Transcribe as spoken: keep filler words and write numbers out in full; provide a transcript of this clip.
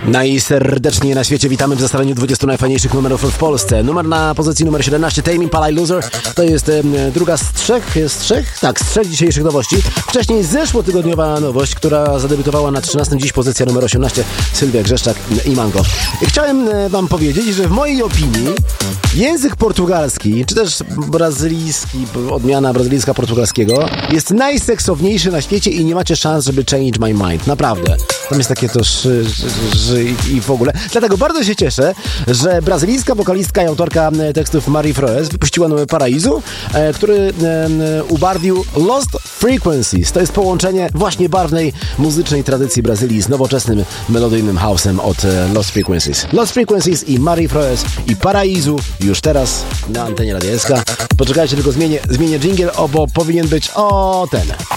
Najserdeczniej na świecie witamy w zestawieniu dwudziestu najfajniejszych numerów w Polsce. Numer na pozycji numer siedemnaście, Tame Impala i Loser. To jest e, druga z trzech, z trzech? Tak, z trzech dzisiejszych nowości. Wcześniej zeszłotygodniowa nowość, która zadebiutowała na trzynastym, dziś pozycja numer osiemnaście, Sylwia Grzeszczak i Mango. I chciałem e, wam powiedzieć, że w mojej opinii język portugalski, czy też brazylijski, odmiana brazylijska portugalskiego, jest najseksowniejszy na świecie i nie macie szans, żeby change my mind. Naprawdę. Tam jest takie to szy, szy, szy, i w ogóle. Dlatego bardzo się cieszę, że brazylijska wokalistka i autorka tekstów Mari Froes wypuściła numer Paraíso, e, który e, ubarwił Lost Frequencies. To jest połączenie właśnie barwnej muzycznej tradycji Brazylii z nowoczesnym melodyjnym house'em od e, Lost Frequencies. Lost Frequencies i Mari Froes i Paraíso już teraz na antenie Radia S K. Poczekajcie, tylko zmienię, zmienię dżingiel, o, bo powinien być o ten.